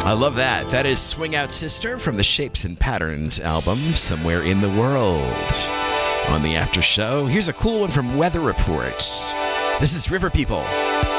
I love that. That is Swing Out Sister from the Shapes and Patterns album, Somewhere in the World. On the after show, here's a cool one from Weather Report. This is River People.